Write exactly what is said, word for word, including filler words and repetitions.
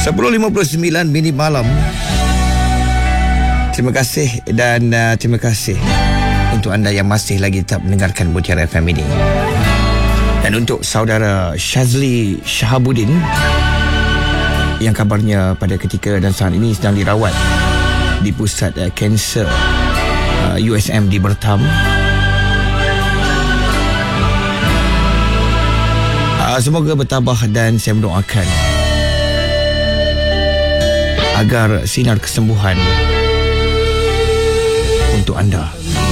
sepuluh lima puluh sembilan minit malam. Terima kasih dan uh, terima kasih untuk anda yang masih lagi tetap mendengarkan Mutiara F M ini. Dan untuk saudara Shazli Shahabuddin yang kabarnya pada ketika dan saat ini sedang dirawat di pusat uh, kanser uh, U S M di Bertam. Uh, semoga bertabah dan saya mendoakan agar sinar kesembuhan untuk anda.